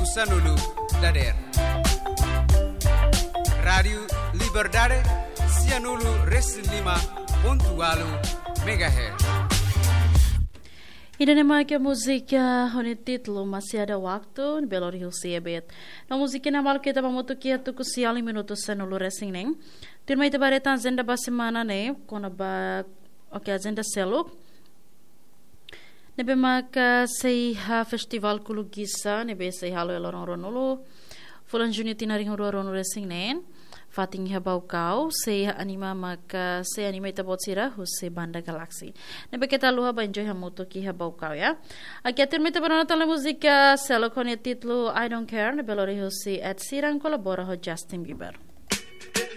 Sanulu Dader. Radio Liberdade 105.8 MHz. Ida nama ke musika honi titlo masih ada waktu belor hilsi ebet. Na musika namal kita pamutukia tu kusiali minuto sanulu racing neng. Tirma ita bareta agenda ba semana ne kona ba agenda seluk. Nebe maka seiha festival kulugisa nebe seiha lo elorong ronolo. Fulan Juni tinaring ronolo racing neng. Fating habau kau se anima maka se anima ita bot sira huse banda galaxy. Nebe kita luha ba enjoy hamuto ki habau kau ya. Aqui até me tabarona tala música selo con el título I Don't Care nebe lori huse Ed Sheeran colabora ho Justin Bieber.